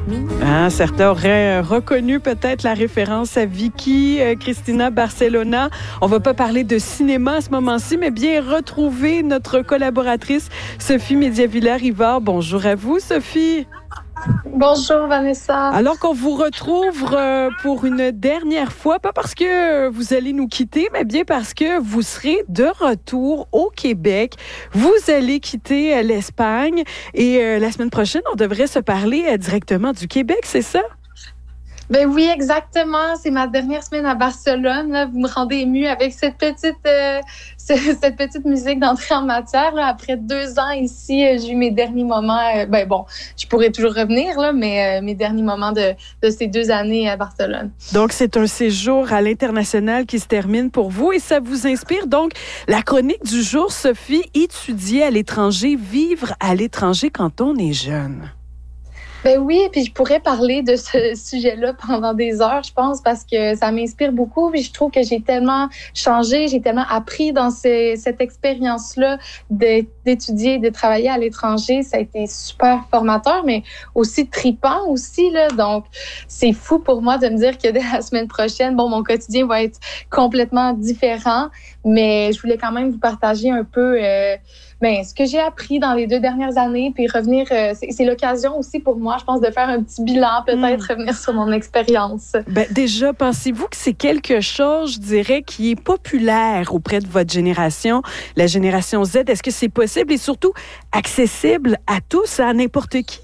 Ah, certains auraient reconnu peut-être la référence à Vicky Cristina Barcelona. On va pas parler de cinéma à ce moment-ci, mais bien retrouver notre collaboratrice Sophie Médiavillard-Rivard. Bonjour à vous, Sophie. Bonjour Vanessa. Alors qu'on vous retrouve pour une dernière fois, pas parce que vous allez nous quitter, mais bien parce que vous serez de retour au Québec. Vous allez quitter l'Espagne et la semaine prochaine, on devrait se parler directement du Québec, c'est ça? Ben oui, exactement. C'est ma dernière semaine à Barcelone. Là. Vous me rendez émue avec cette petite musique d'entrée en matière. Là. Après 2 ans ici, j'ai eu mes derniers moments. Je pourrais toujours revenir, là, mais mes derniers moments de ces 2 années à Barcelone. Donc, c'est un séjour à l'international qui se termine pour vous et ça vous inspire. Donc, la chronique du jour, Sophie, étudier à l'étranger, vivre à l'étranger quand on est jeune. Ben oui, puis je pourrais parler de ce sujet-là pendant des heures, je pense, parce que ça m'inspire beaucoup. Puis je trouve que j'ai tellement changé, j'ai tellement appris dans cette expérience-là d'étudier, de travailler à l'étranger. Ça a été super formateur, mais aussi tripant aussi, là. Donc, c'est fou pour moi de me dire que dès la semaine prochaine, mon quotidien va être complètement différent, mais je voulais quand même vous partager un peu ce que j'ai appris dans les 2 dernières années, puis revenir, c'est l'occasion aussi pour moi, je pense, de faire un petit bilan, peut-être revenir sur mon expérience. Déjà, pensez-vous que c'est quelque chose, je dirais, qui est populaire auprès de votre génération, la génération Z? Est-ce que c'est possible et surtout accessible à tous, à n'importe qui?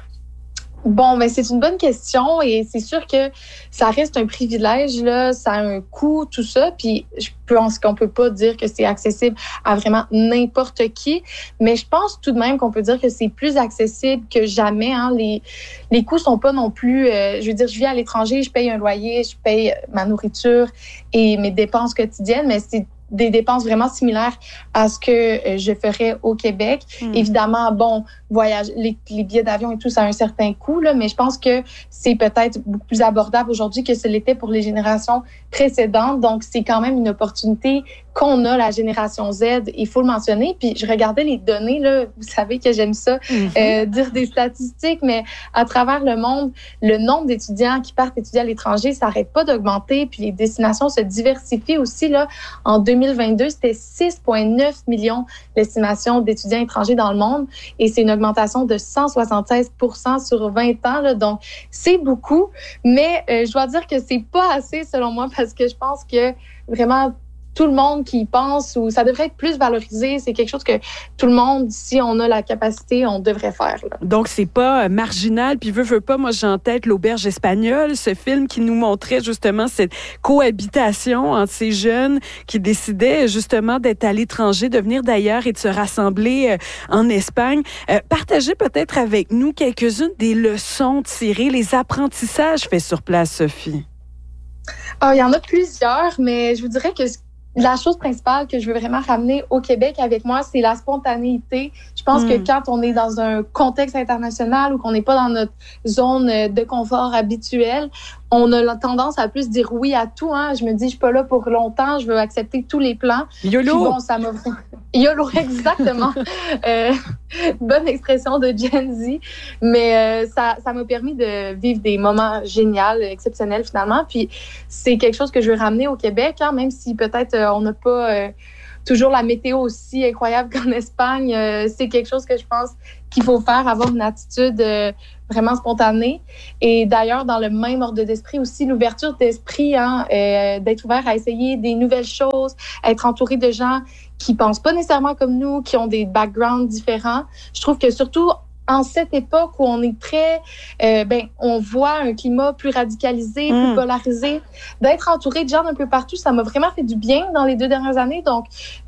C'est une bonne question et c'est sûr que ça reste un privilège, là, ça a un coût, tout ça, puis je pense qu'on peut pas dire que c'est accessible à vraiment n'importe qui, mais je pense tout de même qu'on peut dire que c'est plus accessible que jamais, hein. Les coûts sont pas non plus, je vis à l'étranger, je paye un loyer, je paye ma nourriture et mes dépenses quotidiennes, mais c'est des dépenses vraiment similaires à ce que je ferais au Québec. Évidemment, voyage, les billets d'avion et tout, ça a un certain coût, là, mais je pense que c'est peut-être beaucoup plus abordable aujourd'hui que ce l'était pour les générations précédentes. Donc, c'est quand même une opportunité qu'on a, la génération Z, il faut le mentionner. Puis, je regardais les données, là, vous savez que j'aime ça, dire des statistiques, mais à travers le monde, le nombre d'étudiants qui partent étudier à l'étranger, ça n'arrête pas d'augmenter. Puis, les destinations se diversifient aussi, là. En 2022, c'était 6,9 millions d'estimations d'étudiants étrangers dans le monde et c'est une augmentation de 176% sur 20 ans. Là, donc, c'est beaucoup, mais je dois dire que c'est pas assez selon moi parce que je pense que vraiment tout le monde qui y pense ou ça devrait être plus valorisé. C'est quelque chose que tout le monde, si on a la capacité, on devrait faire. Là. Donc, c'est pas marginal. Puis, veux pas, moi, j'ai en tête L'Auberge espagnole, ce film qui nous montrait justement cette cohabitation entre ces jeunes qui décidaient justement d'être à l'étranger, de venir d'ailleurs et de se rassembler en Espagne. Partagez peut-être avec nous quelques-unes des leçons tirées, les apprentissages faits sur place, Sophie. Il y en a plusieurs, mais je vous dirais que la chose principale que je veux vraiment ramener au Québec avec moi, c'est la spontanéité. Je pense que quand on est dans un contexte international ou qu'on n'est pas dans notre zone de confort habituelle, on a la tendance à plus dire oui à tout. Hein. Je me dis, je suis pas là pour longtemps, je veux accepter tous les plans. YOLO! Puis ça m'a... YOLO, exactement. Bonne expression de Gen Z. Mais ça m'a permis de vivre des moments géniaux, exceptionnels finalement. Puis c'est quelque chose que je veux ramener au Québec, hein, même si peut-être on n'a pas toujours la météo aussi incroyable qu'en Espagne. C'est quelque chose que je pense qu'il faut faire, avoir une attitude vraiment spontanée. Et d'ailleurs, dans le même ordre d'esprit aussi, l'ouverture d'esprit, d'être ouvert à essayer des nouvelles choses, être entouré de gens qui pensent pas nécessairement comme nous, qui ont des backgrounds différents. Je trouve que surtout en cette époque où on est très, on voit un climat plus radicalisé, plus polarisé, d'être entouré de gens d'un peu partout, ça m'a vraiment fait du bien dans les 2 dernières années. Donc,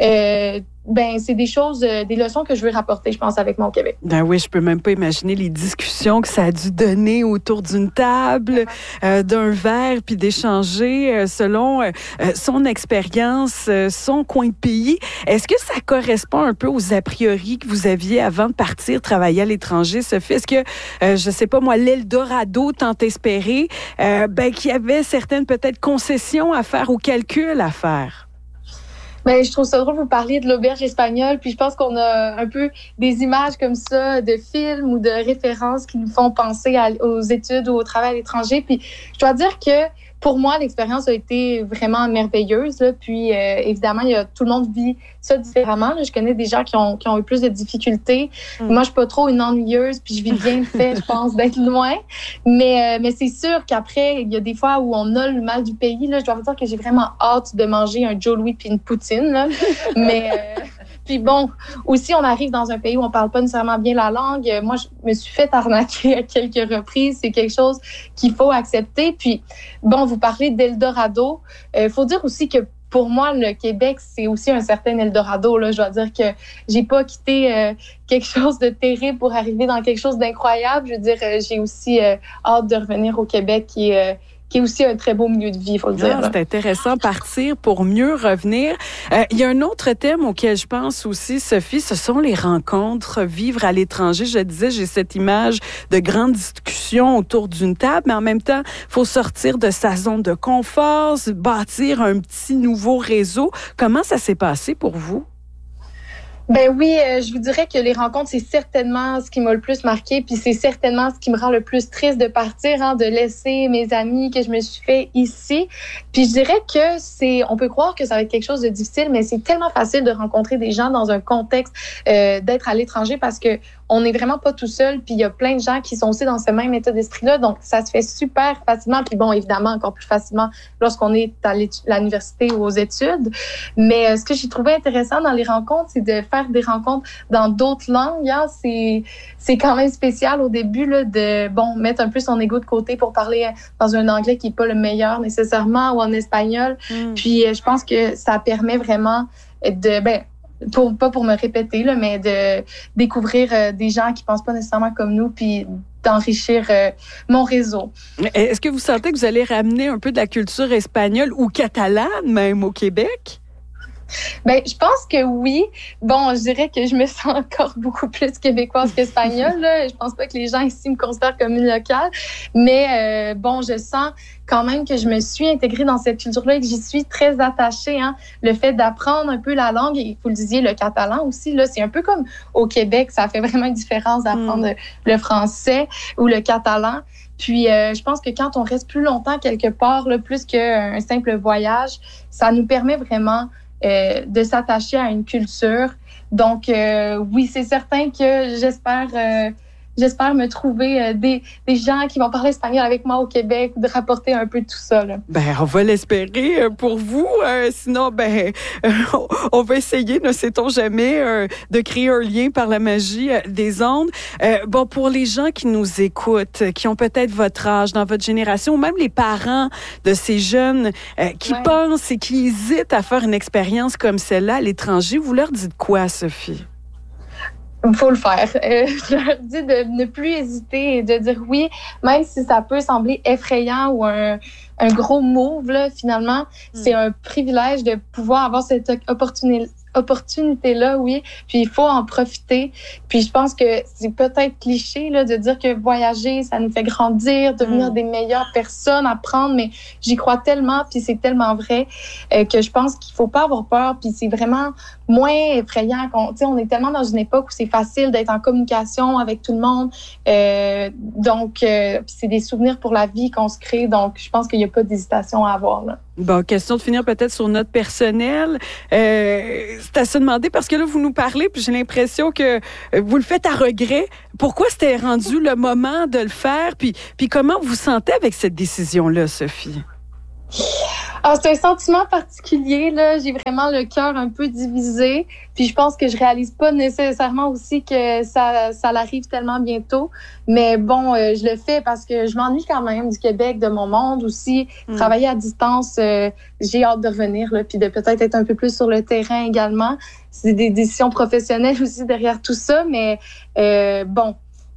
c'est des choses, des leçons que je veux rapporter, je pense, avec mon Québec. Ben oui, je peux même pas imaginer les discussions que ça a dû donner autour d'une table, d'un verre, puis d'échanger selon son expérience, son coin de pays. Est-ce que ça correspond un peu aux a priori que vous aviez avant de partir travailler à l'étranger, Sophie? Est-ce que, je sais pas moi, l'Eldorado tant espéré, qu'il y avait certaines peut-être concessions à faire ou calculs à faire? Ben, je trouve ça drôle, vous parliez de l'auberge espagnole, puis je pense qu'on a un peu des images comme ça de films ou de références qui nous font penser aux études ou au travail à l'étranger. Puis je dois dire que pour moi, l'expérience a été vraiment merveilleuse. Là. Puis évidemment, tout le monde vit ça différemment. Là. Je connais des gens qui ont eu plus de difficultés. Moi, je suis pas trop une ennuyeuse, puis je vis bien le fait, je pense, d'être loin. Mais c'est sûr qu'après, il y a des fois où on a le mal du pays. Là. Je dois vous dire que j'ai vraiment hâte de manger un Joe Louis puis une poutine. Là. Mais puis bon, aussi, on arrive dans un pays où on parle pas nécessairement bien la langue. Moi, je me suis fait arnaquer à quelques reprises. C'est quelque chose qu'il faut accepter. Puis bon, vous parlez d'Eldorado. Faut dire aussi que pour moi, le Québec, c'est aussi un certain Eldorado. Là. Je dois dire que j'ai pas quitté quelque chose de terrible pour arriver dans quelque chose d'incroyable. Je veux dire, j'ai aussi hâte de revenir au Québec qui est aussi un très beau milieu de vie, il faut le dire. C'est intéressant, partir pour mieux revenir. Il y a un autre thème auquel je pense aussi, Sophie, ce sont les rencontres, vivre à l'étranger. Je disais, j'ai cette image de grandes discussions autour d'une table, mais en même temps, il faut sortir de sa zone de confort, bâtir un petit nouveau réseau. Comment ça s'est passé pour vous? Ben oui, je vous dirais que les rencontres, c'est certainement ce qui m'a le plus marqué, puis c'est certainement ce qui me rend le plus triste de partir, de laisser mes amis que je me suis fait ici. Puis je dirais que on peut croire que ça va être quelque chose de difficile, mais c'est tellement facile de rencontrer des gens dans un contexte d'être à l'étranger parce que on n'est vraiment pas tout seul, puis il y a plein de gens qui sont aussi dans ce même état d'esprit-là, donc ça se fait super facilement, puis bon, évidemment, encore plus facilement lorsqu'on est à l'université ou aux études. Mais ce que j'ai trouvé intéressant dans les rencontres, c'est de faire des rencontres dans d'autres langues. Hein. C'est quand même spécial au début là, de mettre un peu son ego de côté pour parler dans un anglais qui n'est pas le meilleur nécessairement ou en espagnol. Puis je pense que ça permet vraiment pas pour me répéter, là, mais de découvrir des gens qui pensent pas nécessairement comme nous, puis d'enrichir mon réseau. Est-ce que vous sentez que vous allez ramener un peu de la culture espagnole ou catalane même au Québec? Ben, je pense que oui. Bon, je dirais que je me sens encore beaucoup plus québécoise qu'espagnole. Là. Je pense pas que les gens ici me considèrent comme une locale. Mais je sens quand même que je me suis intégrée dans cette culture-là et que j'y suis très attachée. Hein. Le fait d'apprendre un peu la langue, et vous le disiez, le catalan aussi, là, c'est un peu comme au Québec. Ça fait vraiment une différence d'apprendre le français ou le catalan. Puis, je pense que quand on reste plus longtemps quelque part, là, plus qu'un simple voyage, ça nous permet vraiment de s'attacher à une culture. Donc, oui, c'est certain que j'espère me trouver des gens qui vont parler espagnol avec moi au Québec, de rapporter un peu tout ça. Là. Ben, on va l'espérer pour vous. Sinon, on va essayer, ne sait-on jamais, de créer un lien par la magie des ondes. Pour les gens qui nous écoutent, qui ont peut-être votre âge, dans votre génération, ou même les parents de ces jeunes qui pensent et qui hésitent à faire une expérience comme celle-là à l'étranger, vous leur dites quoi, Sophie? Il faut le faire. Je leur dis de ne plus hésiter et de dire oui, même si ça peut sembler effrayant ou un gros move, là, finalement, c'est un privilège de pouvoir avoir cette opportunité-là, oui. Puis il faut en profiter. Puis je pense que c'est peut-être cliché là, de dire que voyager, ça nous fait grandir, devenir des meilleures personnes, apprendre, mais j'y crois tellement, puis c'est tellement vrai que je pense qu'il faut pas avoir peur, puis c'est vraiment moins effrayant. On est tellement dans une époque où c'est facile d'être en communication avec tout le monde. Donc, puis c'est des souvenirs pour la vie qu'on se crée. Donc, je pense qu'il n'y a pas d'hésitation à avoir. Là. Bon, question de finir peut-être sur notre personnel. C'est à se demander parce que là, vous nous parlez, puis j'ai l'impression que vous le faites à regret. Pourquoi c'était rendu le moment de le faire? Puis comment vous vous sentez avec cette décision-là, Sophie? C'est un sentiment particulier, là. J'ai vraiment le cœur un peu divisé. Puis je pense que je réalise pas nécessairement aussi que ça l'arrive tellement bientôt. Mais bon, je le fais parce que je m'ennuie quand même du Québec, de mon monde aussi. Travailler à distance, j'ai hâte de revenir, là, puis de peut-être être un peu plus sur le terrain également. C'est des décisions professionnelles aussi derrière tout ça. Mais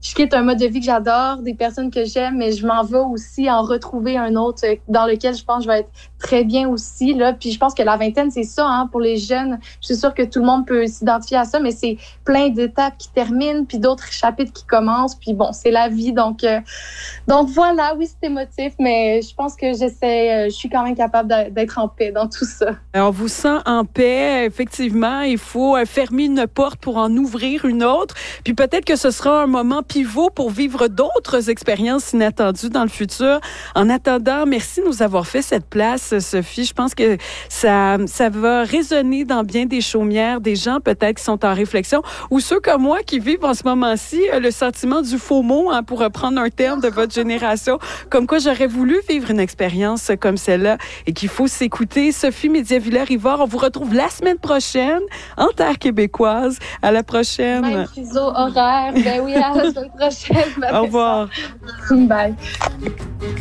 je quitte un mode de vie que j'adore, des personnes que j'aime, mais je m'en vais aussi en retrouver un autre dans lequel je pense que je vais être très bien aussi, là. Puis je pense que la vingtaine, c'est ça, hein, pour les jeunes. Je suis sûre que tout le monde peut s'identifier à ça, mais c'est plein d'étapes qui terminent, puis d'autres chapitres qui commencent, puis bon, c'est la vie. Donc voilà, oui, c'est émotif, mais je pense que je suis quand même capable d'être en paix dans tout ça. On vous sent en paix, effectivement. Il faut fermer une porte pour en ouvrir une autre. Puis peut-être que ce sera un moment pivot pour vivre d'autres expériences inattendues dans le futur. En attendant, merci de nous avoir fait cette place, Sophie. Je pense que ça va résonner dans bien des chaumières, des gens peut-être qui sont en réflexion, ou ceux comme moi qui vivent en ce moment-ci le sentiment du FOMO, hein, pour reprendre un terme de votre génération, comme quoi j'aurais voulu vivre une expérience comme celle-là et qu'il faut s'écouter. Sophie Médiavillers-Rivard, on vous retrouve la semaine prochaine en terre québécoise. À la prochaine. Même fuseau horaire. Ben oui, à la semaine prochaine. Au revoir. Bye.